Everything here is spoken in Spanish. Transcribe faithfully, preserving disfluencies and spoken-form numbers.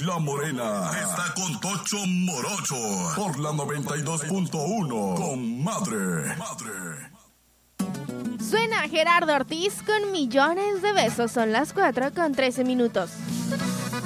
La Morena está con Tocho Morocho por la noventa y dos punto uno. Con madre. Madre. Suena Gerardo Ortiz con Millones de Besos. Son las cuatro con trece minutos.